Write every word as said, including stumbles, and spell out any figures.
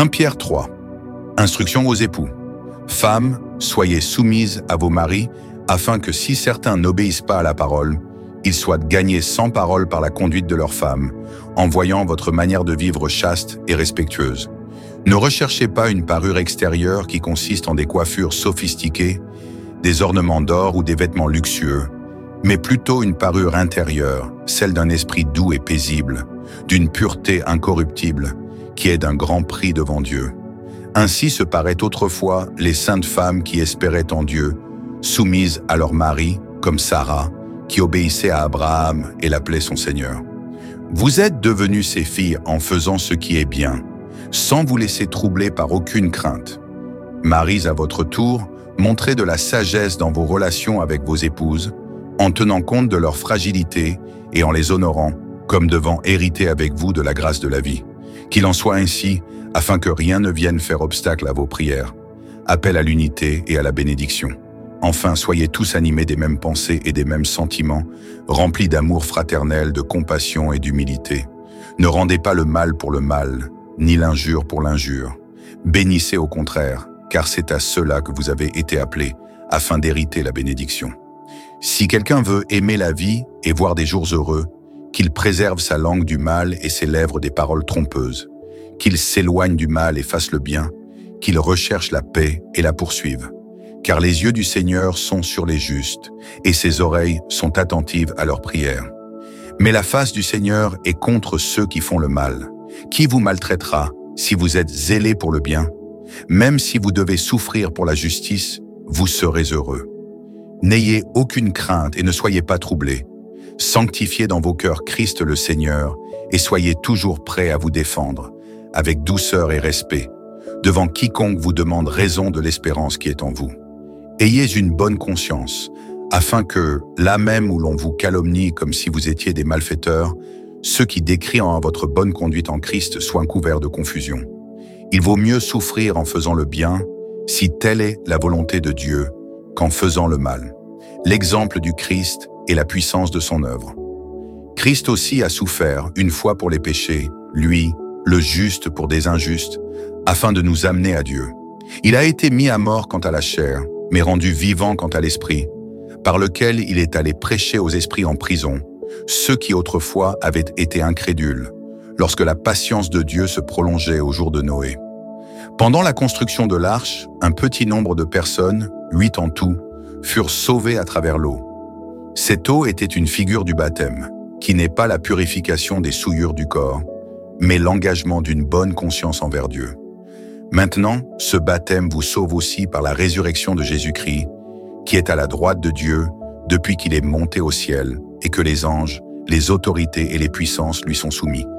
premier Pierre trois. Instruction aux époux. Femmes, soyez soumises à vos maris, afin que si certains n'obéissent pas à la parole, ils soient gagnés sans parole par la conduite de leurs femmes, en voyant votre manière de vivre chaste et respectueuse. Ne recherchez pas une parure extérieure qui consiste en des coiffures sophistiquées, des ornements d'or ou des vêtements luxueux, mais plutôt une parure intérieure, celle d'un esprit doux et paisible, d'une pureté incorruptible, qui est d'un grand prix devant Dieu. Ainsi se paraient autrefois les saintes femmes qui espéraient en Dieu, soumises à leur mari, comme Sarah, qui obéissait à Abraham et l'appelait son Seigneur. Vous êtes devenus ces filles en faisant ce qui est bien, sans vous laisser troubler par aucune crainte. Maries, à votre tour, montrez de la sagesse dans vos relations avec vos épouses, en tenant compte de leur fragilité et en les honorant, comme devant hériter avec vous de la grâce de la vie. Qu'il en soit ainsi, afin que rien ne vienne faire obstacle à vos prières. Appel à l'unité et à la bénédiction. Enfin, soyez tous animés des mêmes pensées et des mêmes sentiments, remplis d'amour fraternel, de compassion et d'humilité. Ne rendez pas le mal pour le mal, ni l'injure pour l'injure. Bénissez au contraire, car c'est à cela que vous avez été appelés, afin d'hériter la bénédiction. Si quelqu'un veut aimer la vie et voir des jours heureux, qu'il préserve sa langue du mal et ses lèvres des paroles trompeuses, qu'il s'éloigne du mal et fasse le bien, qu'il recherche la paix et la poursuive. Car les yeux du Seigneur sont sur les justes, et ses oreilles sont attentives à leurs prières. Mais la face du Seigneur est contre ceux qui font le mal. Qui vous maltraitera si vous êtes zélés pour le bien? Même si vous devez souffrir pour la justice, vous serez heureux. N'ayez aucune crainte et ne soyez pas troublés. Sanctifiez dans vos cœurs Christ le Seigneur et soyez toujours prêts à vous défendre, avec douceur et respect, devant quiconque vous demande raison de l'espérance qui est en vous. Ayez une bonne conscience, afin que, là même où l'on vous calomnie comme si vous étiez des malfaiteurs, ceux qui décrient en votre bonne conduite en Christ soient couverts de confusion. Il vaut mieux souffrir en faisant le bien, si telle est la volonté de Dieu, qu'en faisant le mal. L'exemple du Christ est la puissance de son œuvre. Christ aussi a souffert une fois pour les péchés, lui, le juste pour des injustes, afin de nous amener à Dieu. Il a été mis à mort quant à la chair, mais rendu vivant quant à l'esprit, par lequel il est allé prêcher aux esprits en prison, ceux qui autrefois avaient été incrédules, lorsque la patience de Dieu se prolongeait au jour de Noé. Pendant la construction de l'arche, un petit nombre de personnes, huit en tout, furent sauvées à travers l'eau. Cette eau était une figure du baptême, qui n'est pas la purification des souillures du corps, mais l'engagement d'une bonne conscience envers Dieu. Maintenant, ce baptême vous sauve aussi par la résurrection de Jésus-Christ, qui est à la droite de Dieu depuis qu'il est monté au ciel et que les anges, les autorités et les puissances lui sont soumis.